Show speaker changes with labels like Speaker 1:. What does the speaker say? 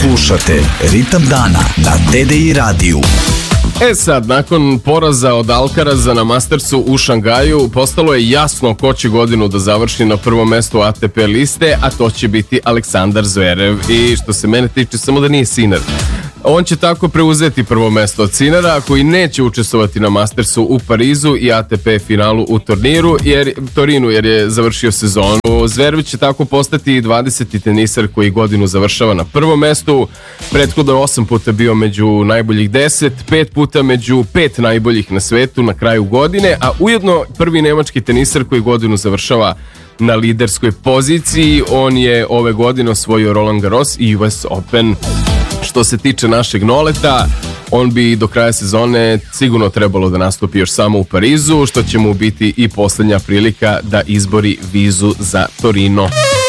Speaker 1: Slušate Ritam dana na TDI radiju.
Speaker 2: Sad, nakon poraza od Alcaraza na Mastersu u Šangaju, postalo je jasno ko će godinu da završi na prvom mestu ATP liste, a to će biti Aleksandar Zverev. I što se mene tiče, samo da nije Sinner. On će tako preuzeti prvo mesto od Sinnera, koji neće učestvovati na Mastersu u Parizu i ATP finalu u Torinu, jer je završio sezonu. Zverev će tako postati 20. tenisar koji godinu završava na prvom mestu. Prethodno je 8 puta bio među najboljih 10, 5 puta među 5 najboljih na svetu na kraju godine, a ujedno prvi nemački tenisar koji godinu završava na liderskoj poziciji. On je ove godine osvojio Roland Garros i US Open. Što se tiče našeg Noleta, on bi do kraja sezone sigurno trebalo da nastupi još samo u Parizu, što će mu biti i posljednja prilika da izbori vizu za Torino.